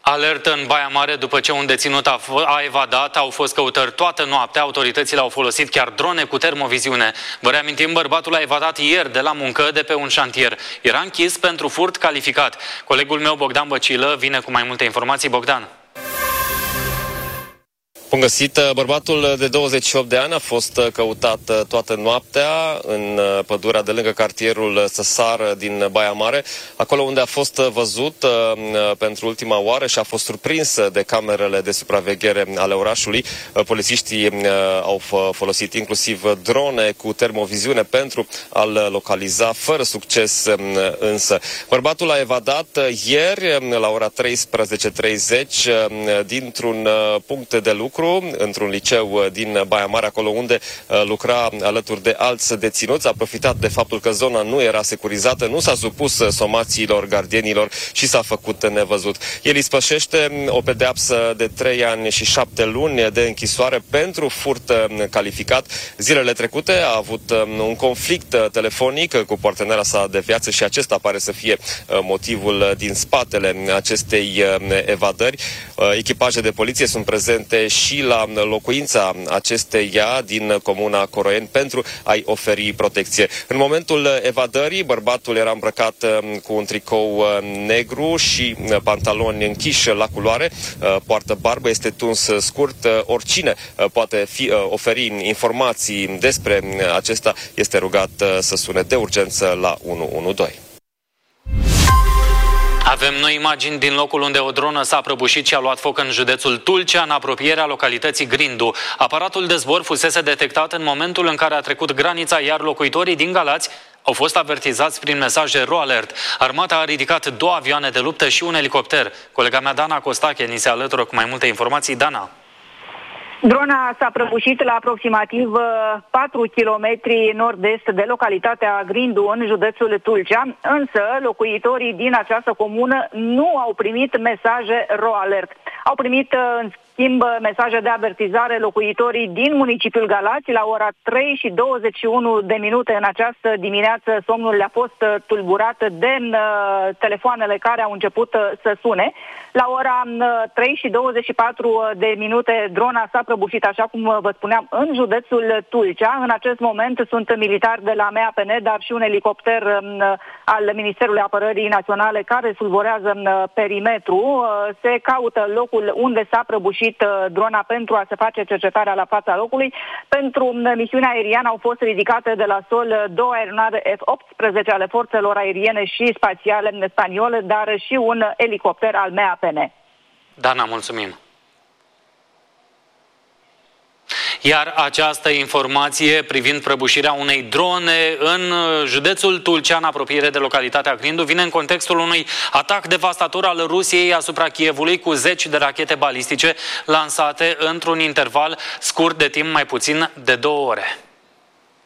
Alertă în Baia Mare după ce un deținut a evadat. Au fost căutări toată noaptea. Autoritățile au folosit chiar drone cu termoviziune. Vă reamintim, bărbatul a evadat ieri de la muncă de pe un șantier. Era închis pentru furt calificat. Colegul meu, Bogdan Băcilă, vine cu mai multe informații. Bogdan. Bun găsit! Bărbatul de 28 de ani a fost căutat toată noaptea în pădurea de lângă cartierul Săsar din Baia Mare, acolo unde a fost văzut pentru ultima oară și a fost surprins de camerele de supraveghere ale orașului. Polițiștii au folosit inclusiv drone cu termoviziune pentru a-l localiza, fără succes însă. Bărbatul a evadat ieri la ora 13:30 dintr-un punct de lucru într-un liceu din Baia Mare, acolo unde lucra alături de alți deținuți. A profitat de faptul că zona nu era securizată, nu s-a supus somațiilor gardienilor și s-a făcut nevăzut. El ispășește o pedeapsă de 3 ani și 7 luni de închisoare pentru furt calificat. Zilele trecute a avut un conflict telefonic cu partenera sa de viață și acesta pare să fie motivul din spatele acestei evadări. Echipaje de poliție sunt prezente și la locuința acesteia din comuna Coroieni pentru a-i oferi protecție. În momentul evadării, bărbatul era îmbrăcat cu un tricou negru și pantaloni închiși la culoare, poartă barbă, este tuns scurt. Oricine poate oferi informații despre acesta este rugat să sune de urgență la 112. Avem noi imagini din locul unde o dronă s-a prăbușit și a luat foc în județul Tulcea, în apropierea localității Grindu. Aparatul de zbor fusese detectat în momentul în care a trecut granița, iar locuitorii din Galați au fost avertizați prin mesaje RoAlert. Armata a ridicat 2 avioane de luptă și un elicopter. Colega mea, Dana Costache, ni se alătură cu mai multe informații. Dana. Drona s-a prăbușit la aproximativ 4 km nord-est de localitatea Grindu, în județul Tulcea, însă locuitorii din această comună nu au primit mesaje RoAlert. Au primit, în schimb, mesaje de avertizare locuitorii din municipiul Galați. La ora 3:21 în această dimineață somnul le-a fost tulburat de telefoanele care au început să sune. La ora 3:24 drona s-a prăbușit, așa cum vă spuneam, în județul Tulcea. În acest moment sunt militari de la MAPN, dar și un elicopter al Ministerului Apărării Naționale care survolează perimetru. Se caută locul unde s-a prăbușit drona pentru a se face cercetarea la fața locului. Pentru misiunea aeriană au fost ridicate de la sol 2 aeronave F-18 ale forțelor aeriene și spațiale spaniole, dar și un elicopter al MAPN. Dana, mulțumim! Iar această informație privind prăbușirea unei drone în județul Tulcea, în apropiere de localitatea Grindu, vine în contextul unui atac devastator al Rusiei asupra Kievului cu 10 de rachete balistice lansate într-un interval scurt de timp, mai puțin de 2 ore.